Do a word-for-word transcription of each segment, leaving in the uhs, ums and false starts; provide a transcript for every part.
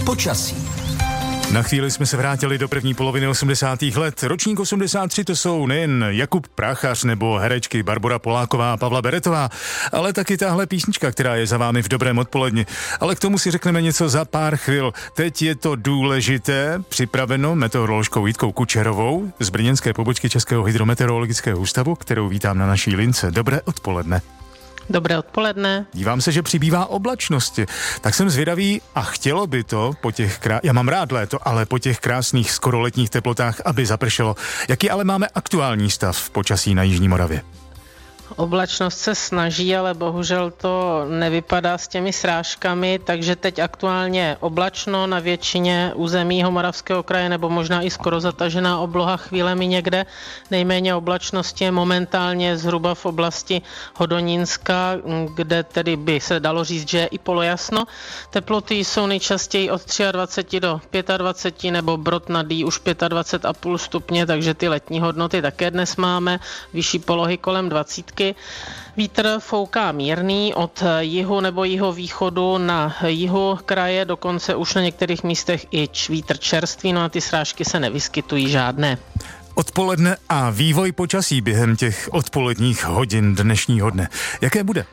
Počasí. Na chvíli jsme se vrátili do první poloviny osmdesátých let. Ročník osmdesát tři to jsou nejen Jakub Prachař nebo herečky Barbora Poláková a Pavla Beretová, ale taky tahle písnička, která je za vámi v dobrém odpoledni. Ale k tomu si řekneme něco za pár chvil. Teď je to důležité, připraveno meteoroložkou Jitkou Kučerovou z brněnské pobočky Českého hydrometeorologického ústavu, kterou vítám na naší lince. Dobré odpoledne. Dobré odpoledne. Dívám se, že přibývá oblačnosti. Tak jsem zvědavý a chtělo by to po těch krá... Já mám rád léto, ale po těch krásných skoro letních teplotách, aby zapršelo. Jaký ale máme aktuální stav v počasí na Jižní Moravě? Oblačnost se snaží, ale bohužel to nevypadá s těmi srážkami, takže teď aktuálně oblačno na většině území Moravského kraje, nebo možná i skoro zatažená obloha chvílemi někde. Nejméně oblačnosti je momentálně zhruba v oblasti Hodonínska, kde tedy by se dalo říct, že je i polojasno. Teploty jsou nejčastěji od dvacet tři do dvacet pět, nebo Brod nad Dý už dvacet pět celá pět stupně, takže ty letní hodnoty také dnes máme, vyšší polohy kolem dvacet. Vítr fouká mírný od jihu nebo jihovýchodu na jihu kraje, dokonce už na některých místech i vítr čerstvý, no a ty srážky se nevyskytují žádné. Odpoledne a vývoj počasí během těch odpoledních hodin dnešního dne. Jaké bude?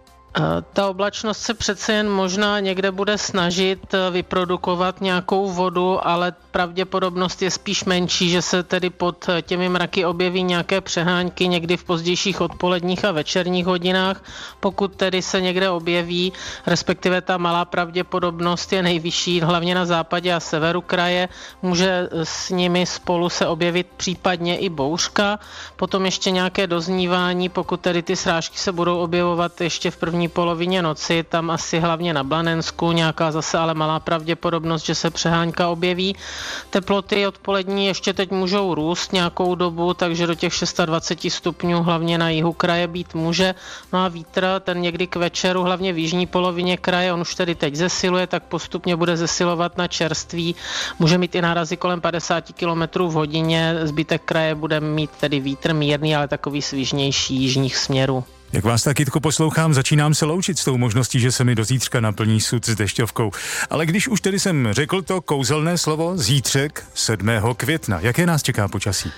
Ta oblačnost se přece jen možná někde bude snažit vyprodukovat nějakou vodu, ale pravděpodobnost je spíš menší, že se tedy pod těmi mraky objeví nějaké přehánky někdy v pozdějších odpoledních a večerních hodinách. Pokud tedy se někde objeví, respektive ta malá pravděpodobnost je nejvyšší, hlavně na západě a severu kraje, může s nimi spolu se objevit případně i bouřka. Potom ještě nějaké doznívání, pokud tedy ty srážky se budou objevovat ještě v první polovině noci, tam asi hlavně na Blanensku, nějaká zase ale malá pravděpodobnost, že se přehánka objeví. Teploty odpolední ještě teď můžou růst nějakou dobu, takže do těch dvacet šest stupňů hlavně na jihu kraje být může. No a vítr, ten někdy k večeru, hlavně v jižní polovině kraje, on už tedy teď zesiluje, tak postupně bude zesilovat na čerství. Může mít i nárazy kolem padesát kilometrů v hodině, zbytek kraje bude mít tedy vítr mírný, ale takový svižnější jižních směrů. Jak vás tak, Jitko, poslouchám, začínám se loučit s tou možností, že se mi do zítřka naplní sud s dešťovkou. Ale když už tedy jsem řekl to kouzelné slovo zítřek sedmého května, jaké nás čeká počasí?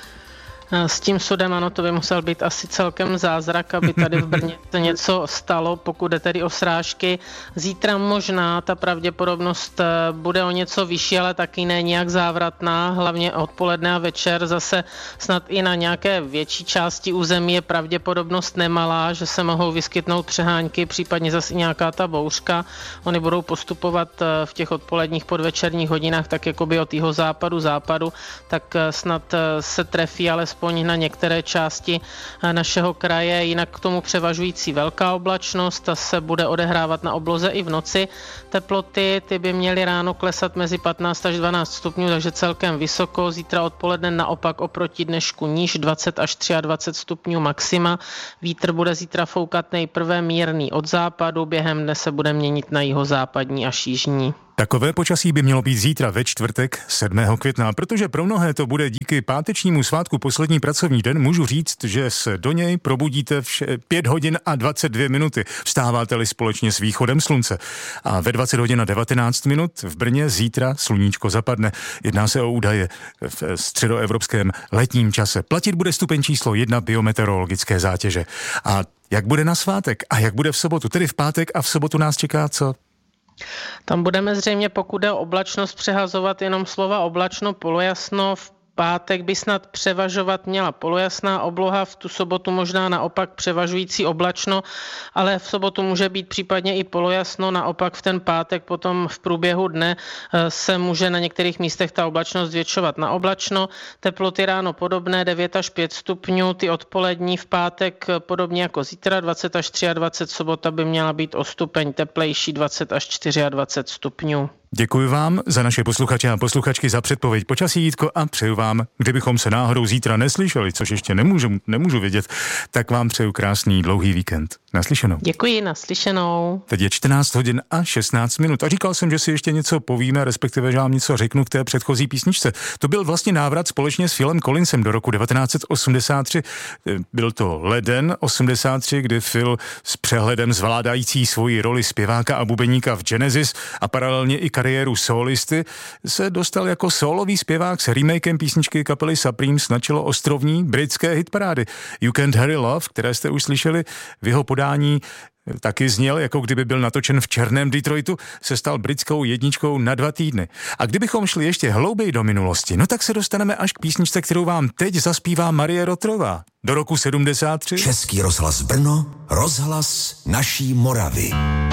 S tím sudem, ano, to by musel být asi celkem zázrak, aby tady v Brně se něco stalo, pokud jde tedy o srážky. Zítra možná ta pravděpodobnost bude o něco vyšší, ale taky ne nějak závratná, hlavně odpoledne a večer zase snad i na nějaké větší části území je pravděpodobnost nemalá, že se mohou vyskytnout přehánky, případně zase i nějaká ta bouřka. Oni budou postupovat v těch odpoledních podvečerních hodinách tak jakoby od jeho západu, západu, tak snad se trefí ale na některé části našeho kraje, jinak k tomu převažující velká oblačnost, ta se bude odehrávat na obloze i v noci. Teploty, ty by měly ráno klesat mezi patnáct až dvanáct stupňů, takže celkem vysoko. Zítra odpoledne naopak oproti dnešku níž, dvacet až dvacet tři stupňů maxima. Vítr bude zítra foukat nejprve mírný od západu, během dne se bude měnit na jihozápadní až jižní. Takové počasí by mělo být zítra ve čtvrtek sedmého května, protože pro mnohé to bude díky pátečnímu svátku poslední pracovní den, můžu říct, že se do něj probudíte v pět hodin a dvacet dvě minuty. Vstáváte-li společně s východem slunce. A ve dvacet hodin a devatenáct minut v Brně zítra sluníčko zapadne. Jedná se o údaje v středoevropském letním čase. Platit bude stupeň číslo jedna biometeorologické zátěže. A jak bude na svátek a jak bude v sobotu, tedy v pátek a v sobotu nás čeká co? Tam budeme zřejmě, pokud jde o oblačnost, přehazovat jenom slova oblačno, polojasno. V pátek by snad převažovat měla polojasná obloha, v tu sobotu možná naopak převažující oblačno, ale v sobotu může být případně i polojasno, naopak v ten pátek potom v průběhu dne se může na některých místech ta oblačnost zvětšovat na oblačno. Teploty ráno podobné, devět až pět stupňů, ty odpolední v pátek podobně jako zítra, dvacet až dvacet tři, sobota by měla být o stupeň teplejší, dvacet až dvacet čtyři stupňů. Děkuji vám za naše posluchače a posluchačky za předpověď počasí, Jitko, a přeju vám, kdybychom se náhodou zítra neslyšeli, což ještě nemůžu, nemůžu vědět, tak vám přeju krásný dlouhý víkend. Naslyšenou. Děkuji, naslyšenou. Teď je čtrnáct hodin a šestnáct minut a říkal jsem, že si ještě něco povíme, respektive, že vám něco řeknu k té předchozí písničce. To byl vlastně návrat společně s Philem Collinsem do roku devatenáct set osmdesát tři. Byl to leden osmdesát tři, kdy Phil s přehledem zvládající svoji roli zpěváka a bubeníka v Genesis a paralelně i kariéru solisty, se dostal jako sólový zpěvák s remakem písničky kapely Supremes na čelo ostrovní britské hitparády You Can't Hurry Love, které jste už slyšeli v jeho podání. Taky zněl, jako kdyby byl natočen v černém Detroitu, se stal britskou jedničkou na dva týdny. A kdybychom šli ještě hlouběji do minulosti, no tak se dostaneme až k písničce, kterou vám teď zaspívá Marie Rotrová. Do roku sedmdesát tři. Český rozhlas Brno, rozhlas naší Moravy.